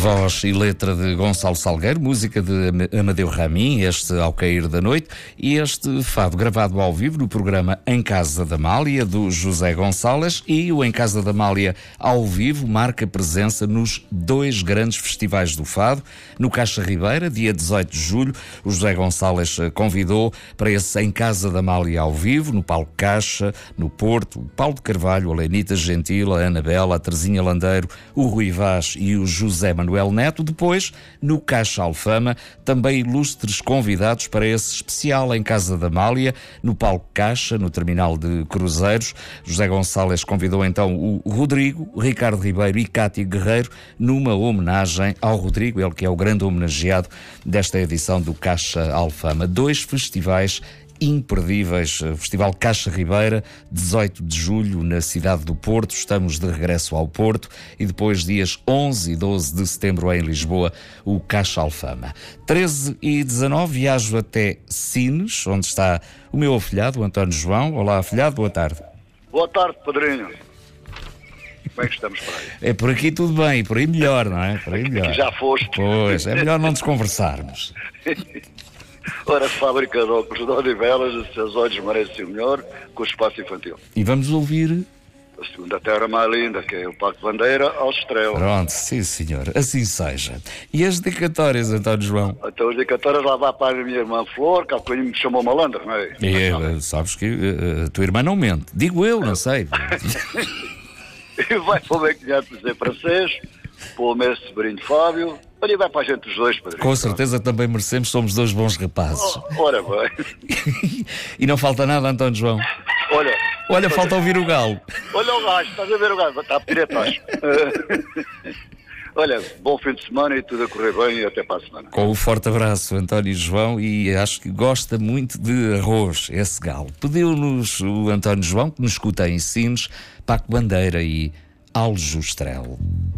Voz e letra de Gonçalo Salgueiro, música de Amadeu Ramin, este Ao Cair da Noite, e este fado gravado ao vivo no programa Em Casa da Amália, do José Gonçalves, e o Em Casa da Amália ao vivo marca presença nos dois grandes festivais do fado. No Caixa Ribeira, dia 18 de julho, o José Gonçalves convidou para esse Em Casa da Amália ao vivo, no Palco Caixa, no Porto, o Paulo de Carvalho, a Lenita Gentil, a Anabela, a Terezinha Landeiro, o Rui Vaz e o José Manuel Neto. Depois, no Caixa Alfama, também ilustres convidados para esse especial Em Casa da Amália, no Palco Caixa, no terminal de cruzeiros. José Gonçalves convidou então o Rodrigo, Ricardo Ribeiro e Cátia Guerreiro numa homenagem ao Rodrigo, ele que é o grande homenageado desta edição do Caixa Alfama. Dois festivais imperdíveis. Festival Caixa Ribeira, 18 de julho, na cidade do Porto. Estamos de regresso ao Porto. E depois, dias 11 e 12 de setembro, em Lisboa, o Caixa Alfama. 13 e 19, viajo até Sines, onde está o meu afilhado, o António João. Olá, afilhado, boa tarde. Boa tarde, padrinho. Como é que estamos por aí? É por aqui tudo bem, por aí melhor, não é? Por aí melhor. Já foste. Pois, é melhor não desconversarmos. Ora, fábrica de óculos de Odivelas, os seus olhos merecem o melhor, com o espaço infantil. E vamos ouvir... A segunda terra mais linda, que é o Parque de Bandeira, aos Estrelas. Pronto, sim senhor, assim seja. E as dedicatórias, António João? Então as dedicatórias lá vai para a minha irmã Flor, que há bocadinho me chamou malandro, não é? E sabes que a tua irmã não mente. Digo eu, não sei. E vai para o meu cunhado José Francês, para o meu sobrinho Fábio. Olha, vai para a gente os dois, padrinho. Com certeza também merecemos, somos dois bons rapazes. Ora bem. E não falta nada, António João. Olha, falta ouvir o galo. Olha o gajo, estás a ver o gajo? Está a pedir atrás. Olha, bom fim de semana e tudo a correr bem e até para a semana. Com um forte abraço, António João, e acho que gosta muito de arroz, esse galo. Pediu-nos o António João, que nos escuta em Sines, Paco Bandeira e Aljustrel.